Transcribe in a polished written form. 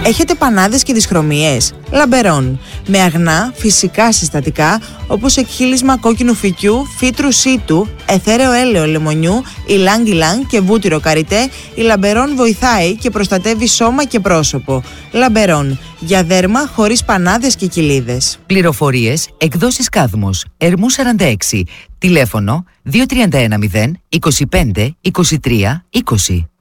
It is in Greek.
Έχετε πανάδες και δυσχρωμίες? Λαμπερόν. Με αγνά, φυσικά συστατικά όπως εκχύλισμα κόκκινου φυκιού, φύτρου σίτου, αιθέρεο έλαιο λεμονιού, ηλάνγκ και βούτυρο καριτέ, η Λαμπερόν βοηθάει και προστατεύει σώμα και πρόσωπο. Λαμπερόν. Για δέρμα χωρίς πανάδες και κοιλίδες. Πληροφορίες, εκδόσεις Κάδμος, Ερμού 46, τηλέφωνο 2310 25 23 20.